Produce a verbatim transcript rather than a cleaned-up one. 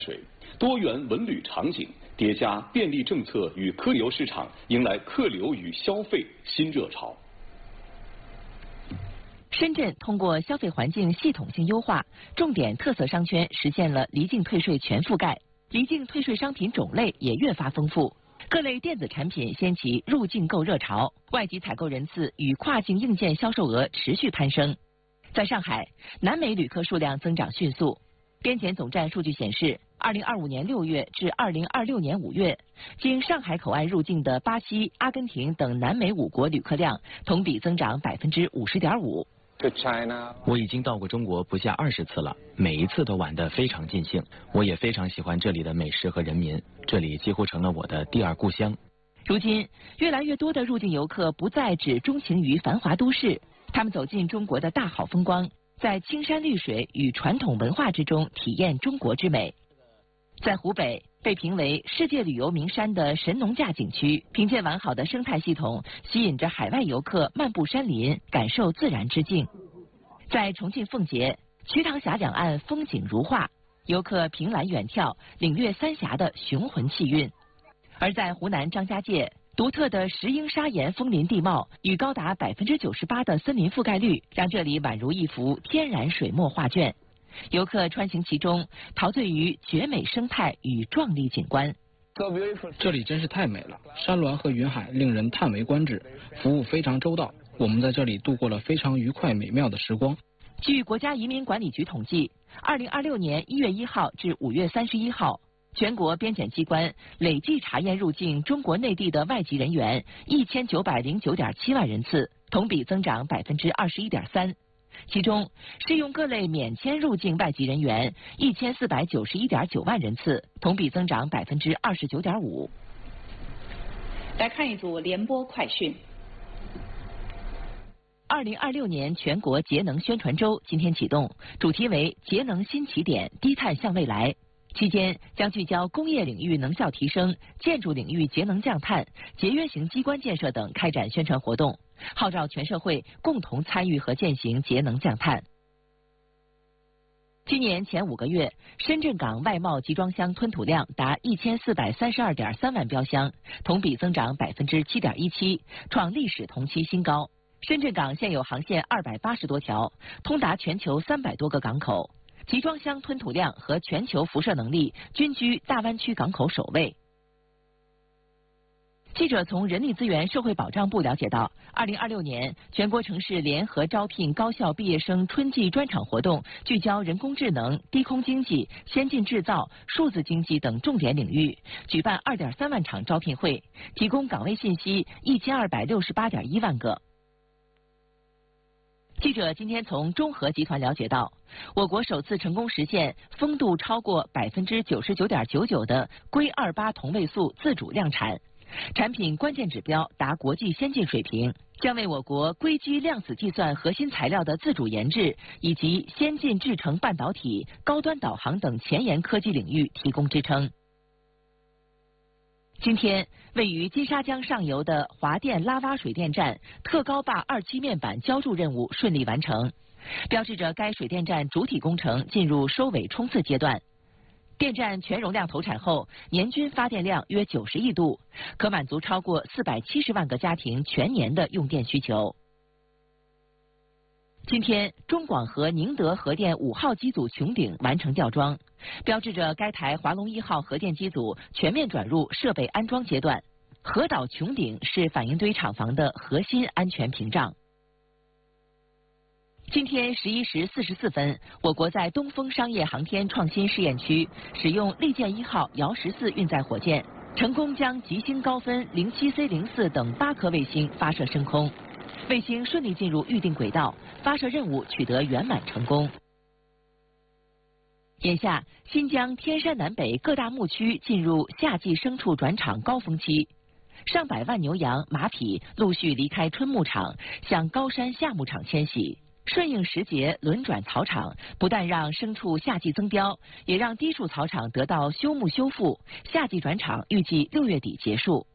水，多元文旅场景叠加便利政策与客流市场，迎来客流与消费新热潮。 深圳通过消费环境系统性优化，重点特色商圈实现了离境退税全覆盖，离境退税商品种类也越发丰富，各类电子产品掀起入境购热潮，外籍采购人次与跨境硬件销售额持续攀升。在上海，南美旅客数量增长迅速。边检总站数据显示，二零二五年六月至二零二六年五月，经上海口岸入境的巴西、阿根廷等南美五国旅客量同比增长百分之五十点五。 我已经到过中国不下二十次了，每一次都玩得非常尽兴。我也非常喜欢这里的美食和人民，这里几乎成了我的第二故乡。 如今，越来越多的入境游客不再只钟情于繁华都市，他们走进中国的大好风光，在青山绿水与传统文化之中体验中国之美。在湖北，被评为世界旅游名山的神农架景区，凭借完好的生态系统，吸引着海外游客漫步山林，感受自然之境。在重庆奉节，瞿塘峡两岸风景如画，游客凭栏远眺，领略三峡的雄浑气韵。而在湖南张家界，独特的石英砂岩枫林地貌与高达百分之九十八的森林覆盖率，让这里宛如一幅天然水墨画卷。游客穿行其中，陶醉于绝美生态与壮丽景观。 这里真是太美了，山峦和云海令人叹为观止，服务非常周到，我们在这里度过了非常愉快美妙的时光。 据国家移民管理局统计，二零二六年一月一号至五月三十一号，全国边检机关累计查验入境中国内地的外籍人员一千九百零九点七万人次，同比增长百分之二十一点三。其中，适用各类免签入境外籍人员一千四百九十一点九万人次，同比增长百分之二十九点五。 来看一组联播快讯。 二零二六年全国节能宣传周今天启动，主题为“节能新起点，低碳向未来”。期间将聚焦工业领域能效提升、建筑领域节能降碳、节约型机关建设等开展宣传活动，号召全社会共同参与和践行节能降碳。今年前五个月，深圳港外贸集装箱吞吐量达一千四百三十二点三万标箱，同比增长百分之七点一七，创历史同期新高。深圳港现有航线二百八十多条，通达全球三百多个港口。集装箱吞吐量和全球辐射能力均居大湾区港口首位。记者从人力资源社会保障部了解到，二零二六年全国城市联合招聘高校毕业生春季专场活动聚焦人工智能、低空经济、先进制造、数字经济等重点领域，举办二点三万场招聘会，提供岗位信息一千二百六十八点一万个。记者今天从中核集团了解到，我国首次成功实现风度超过百分之九十九点九九的硅二八同位素自主量产，产品关键指标达国际先进水平，将为我国硅基量子计算核心材料的自主研制以及先进制程半导体、高端导航等前沿科技领域提供支撑。今天，位于金沙江上游的华电拉洼水电站特高坝二期面板浇筑任务顺利完成，标志着该水电站主体工程进入收尾冲刺阶段。电站全容量投产后，年均发电量约九十亿度，可满足超过四百七十万个家庭全年的用电需求。今天，中广核宁德核电五号机组穹顶完成吊装，标志着该台华龙一号核电机组全面转入设备安装阶段。核岛穹顶是反应堆厂房的核心安全屏障。今天十一时四十四分，我国在东风商业航天创新试验区使用利剑一号遥十四运载火箭，成功将极星高分零七 C 零四等八颗卫星发射升空。卫星顺利进入预定轨道，发射任务取得圆满成功。眼下，新疆天山南北各大牧区进入夏季牲畜转场高峰期，上百万牛羊、马匹陆续离开春牧场，向高山夏牧场迁徙。顺应时节轮转草场，不但让牲畜夏季增膘，也让低数草场得到休牧修复。夏季转场预计六月底结束。